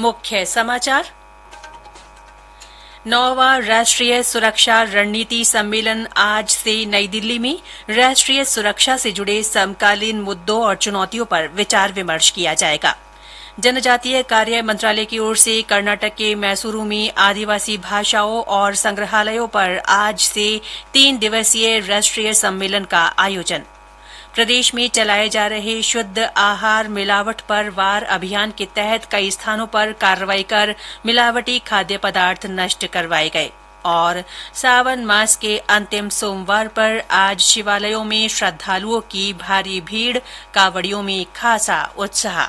मुख्य समाचार। 9वां राष्ट्रीय सुरक्षा रणनीति सम्मेलन आज से नई दिल्ली में राष्ट्रीय सुरक्षा से जुड़े समकालीन मुद्दों और चुनौतियों पर विचार विमर्श किया जाएगा। जनजातीय कार्य मंत्रालय की ओर से कर्नाटक के मैसूरू में आदिवासी भाषाओं और संग्रहालयों पर आज से 3 दिवसीय राष्ट्रीय सम्मेलन का आयोजन। प्रदेश में चलाए जा रहे शुद्ध आहार मिलावट पर वार अभियान के तहत कई स्थानों पर कार्रवाई कर मिलावटी खाद्य पदार्थ नष्ट करवाए गए। और सावन मास के अंतिम सोमवार पर आज शिवालयों में श्रद्धालुओं की भारी भीड़, कावड़ियों में खासा उत्साह।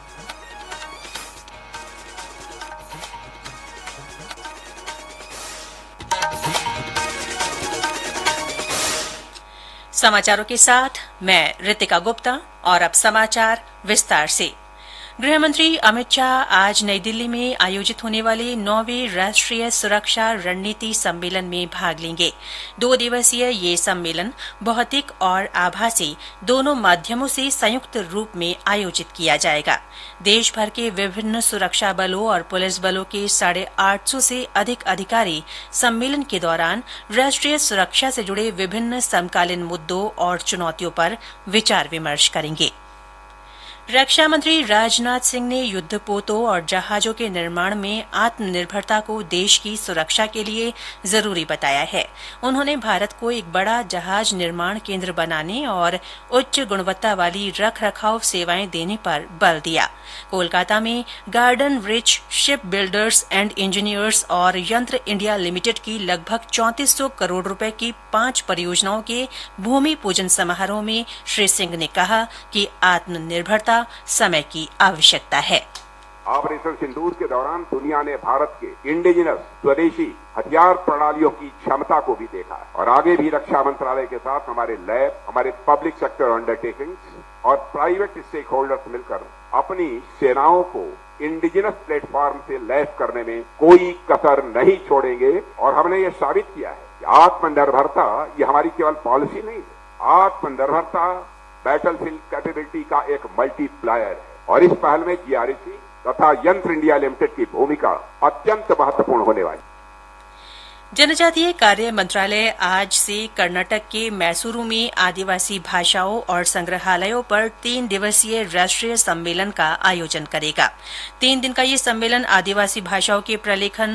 समाचारों के साथ मैं रितिका गुप्ता और अब समाचार विस्तार से। गृहमंत्री अमित शाह आज नई दिल्ली में आयोजित होने वाले 9वें राष्ट्रीय सुरक्षा रणनीति सम्मेलन में भाग लेंगे। 2 दिवसीय ये सम्मेलन भौतिक और आभासी दोनों माध्यमों से संयुक्त रूप में आयोजित किया जाएगा। देश भर के विभिन्न सुरक्षा बलों और पुलिस बलों के 850 से अधिक अधिकारी सम्मेलन के दौरान राष्ट्रीय सुरक्षा से जुड़े विभिन्न समकालीन मुद्दों और चुनौतियों पर विचार विमर्श करेंगे। रक्षा मंत्री राजनाथ सिंह ने युद्धपोतों और जहाजों के निर्माण में आत्मनिर्भरता को देश की सुरक्षा के लिए जरूरी बताया है। उन्होंने भारत को एक बड़ा जहाज निर्माण केंद्र बनाने और उच्च गुणवत्ता वाली रख-रखाव सेवाएं देने पर बल दिया। कोलकाता में garden rich ship builders and engineers और यंत्र इंडिया लिमिटेड की लगभग 3400 करोड़ रुपए की 5 परियोजनाओं के भूमि पूजन समारोह में श्री सिंह ने कहा कि आत्मनिर्भरता समय की आवश्यकता है। ऑपरेशन सिंदूर के दौरान दुनिया ने भारत के इंडिजिनस स्वदेशी हथियार प्रणालियों की क्षमता को भी देखा है और आगे भी रक्षा मंत्रालय के साथ हमारे लैब, हमारे पब्लिक सेक्टर अंडरटेकिंग्स और प्राइवेट स्टेक होल्डर्स मिलकर अपनी सेनाओं को इंडिजिनस प्लेटफॉर्म से लैस करने में कोई कसर नहीं छोड़ेंगे। और हमने ये साबित किया है कि आत्मनिर्भरता ये हमारी केवल पॉलिसी नहीं है। आत्मनिर्भरता बैटलफील्ड कैपेबिलिटी का एक मल्टीप्लायर है और इस पहल में जीआरसी तथा यंत्र इंडिया लिमिटेड की भूमिका अत्यंत महत्वपूर्ण होने वाली। जनजातीय कार्य मंत्रालय आज से कर्नाटक के मैसूरू में आदिवासी भाषाओं और संग्रहालयों पर 3 दिवसीय राष्ट्रीय सम्मेलन का आयोजन करेगा। 3 दिन का ये सम्मेलन आदिवासी भाषाओं के प्रलेखन,